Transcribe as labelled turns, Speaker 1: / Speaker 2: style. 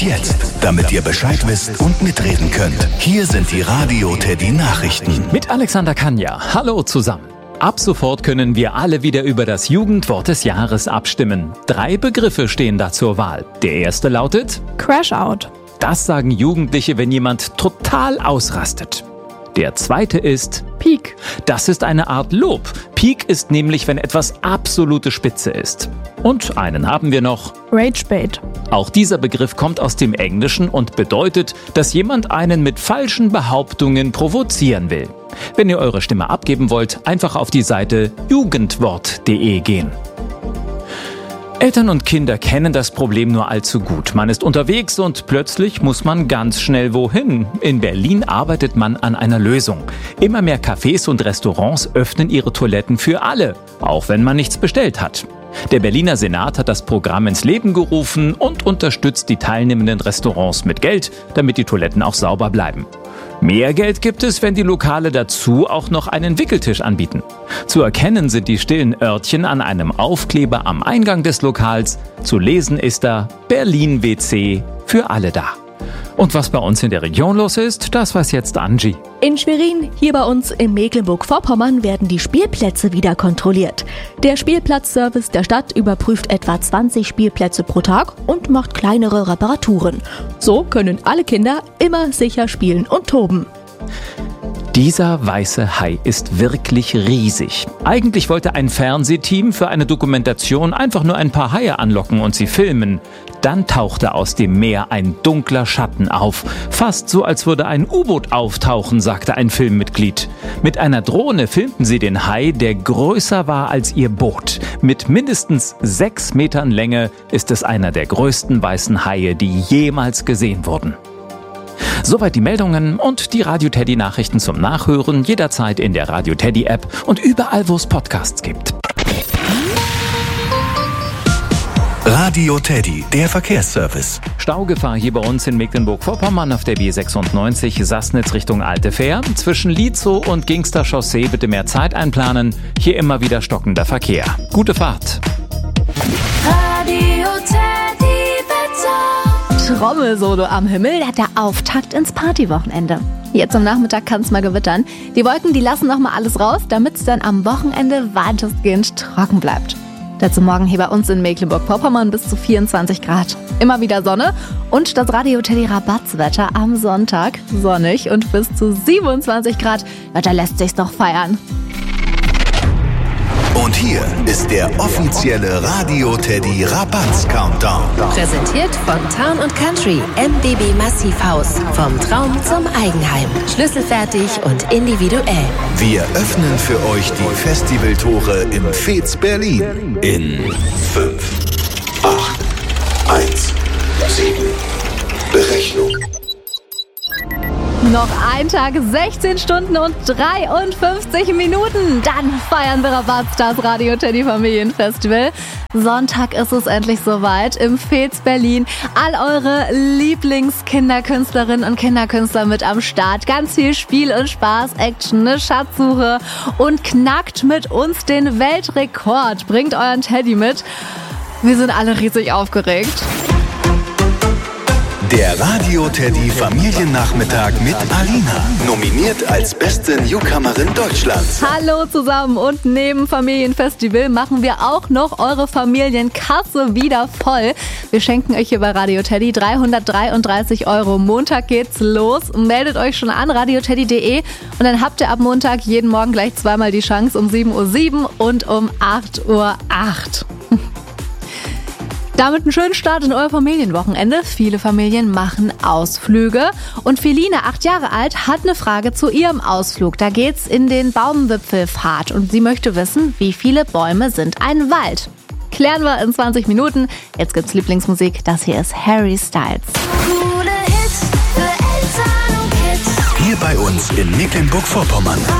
Speaker 1: jetzt, damit ihr Bescheid wisst und mitreden könnt. Hier sind die Radio Teddy Nachrichten.
Speaker 2: Mit Alexander Kanja. Hallo zusammen. Ab sofort können wir alle wieder über das Jugendwort des Jahres abstimmen. 3 Begriffe stehen da zur Wahl. Der erste lautet
Speaker 3: Crash-out.
Speaker 2: Das sagen Jugendliche, wenn jemand total ausrastet. Der zweite ist
Speaker 3: Peak.
Speaker 2: Das ist eine Art Lob. Peak ist nämlich, wenn etwas absolute Spitze ist. Und einen haben wir noch.
Speaker 3: Ragebait.
Speaker 2: Auch dieser Begriff kommt aus dem Englischen und bedeutet, dass jemand einen mit falschen Behauptungen provozieren will. Wenn ihr eure Stimme abgeben wollt, einfach auf die Seite jugendwort.de gehen. Eltern und Kinder kennen das Problem nur allzu gut. Man ist unterwegs und plötzlich muss man ganz schnell wohin. In Berlin arbeitet man an einer Lösung. Immer mehr Cafés und Restaurants öffnen ihre Toiletten für alle, auch wenn man nichts bestellt hat. Der Berliner Senat hat das Programm ins Leben gerufen und unterstützt die teilnehmenden Restaurants mit Geld, damit die Toiletten auch sauber bleiben. Mehr Geld gibt es, wenn die Lokale dazu auch noch einen Wickeltisch anbieten. Zu erkennen sind die stillen Örtchen an einem Aufkleber am Eingang des Lokals. Zu lesen ist da Berlin WC für alle da. Und was bei uns in der Region los ist, das weiß jetzt Angie.
Speaker 4: In Schwerin, hier bei uns in Mecklenburg-Vorpommern, werden die Spielplätze wieder kontrolliert. Der Spielplatzservice der Stadt überprüft etwa 20 Spielplätze pro Tag und macht kleinere Reparaturen. So können alle Kinder immer sicher spielen und toben.
Speaker 2: Dieser weiße Hai ist wirklich riesig. Eigentlich wollte ein Fernsehteam für eine Dokumentation einfach nur ein paar Haie anlocken und sie filmen. Dann tauchte aus dem Meer ein dunkler Schatten auf. Fast so, als würde ein U-Boot auftauchen, sagte ein Filmmitglied. Mit einer Drohne filmten sie den Hai, der größer war als ihr Boot. Mit mindestens 6 Metern Länge ist es einer der größten weißen Haie, die jemals gesehen wurden. Soweit die Meldungen und die Radio Teddy Nachrichten zum Nachhören jederzeit in der Radio Teddy App und überall, wo es Podcasts gibt.
Speaker 1: Radio Teddy, der Verkehrsservice.
Speaker 2: Staugefahr hier bei uns in Mecklenburg-Vorpommern auf der B96 Sassnitz Richtung Alte Fähr. Zwischen Lietzow und Gingster Chaussee bitte mehr Zeit einplanen. Hier immer wieder stockender Verkehr. Gute Fahrt.
Speaker 5: Radio Teddy Wetter.
Speaker 3: Trommelsolo am Himmel, der Auftakt ins Partywochenende. Jetzt am Nachmittag kann es mal gewittern. Die Wolken, die lassen noch mal alles raus, damit es dann am Wochenende weitestgehend trocken bleibt. Dazu morgen hier bei uns in Mecklenburg-Vorpommern bis zu 24 Grad. Immer wieder Sonne und das Radio Teddy Rabatzwetter am Sonntag. Sonnig und bis zu 27 Grad. Ja, da lässt sich's doch feiern.
Speaker 1: Und hier ist der offizielle Radio Teddy Rabatz-Countdown.
Speaker 5: Präsentiert von Town & Country MBB Massivhaus. Vom Traum zum Eigenheim. Schlüsselfertig und individuell.
Speaker 1: Wir öffnen für euch die Festivaltore im Fez Berlin. In 5, 8, 1, 7. Berechnung.
Speaker 3: Noch ein Tag, 16 Stunden und 53 Minuten. Dann feiern wir Rabatz, das Radio Teddy Familienfestival. Sonntag ist es endlich soweit im Fez Berlin. All eure Lieblingskinderkünstlerinnen und Kinderkünstler mit am Start. Ganz viel Spiel und Spaß, Action, eine Schatzsuche und knackt mit uns den Weltrekord. Bringt euren Teddy mit. Wir sind alle riesig aufgeregt.
Speaker 1: Der Radio Teddy Familiennachmittag mit Alina. Nominiert als beste Newcomerin Deutschlands.
Speaker 3: Hallo zusammen und neben Familienfestival machen wir auch noch eure Familienkasse wieder voll. Wir schenken euch hier bei Radio Teddy 333 €. Montag geht's los. Meldet euch schon an, radioteddy.de und dann habt ihr ab Montag jeden Morgen gleich zweimal die Chance um 7:07 Uhr und um 8:08 Uhr. Damit einen schönen Start in euer Familienwochenende. Viele Familien machen Ausflüge. Und Feline, 8 Jahre alt, hat eine Frage zu ihrem Ausflug. Da geht's in den Baumwipfelpfad und sie möchte wissen, wie viele Bäume sind ein Wald? Klären wir in 20 Minuten. Jetzt gibt's Lieblingsmusik. Das hier ist Harry Styles.
Speaker 5: Coole Hits für Eltern und Kids.
Speaker 1: Hier bei uns in Mecklenburg-Vorpommern.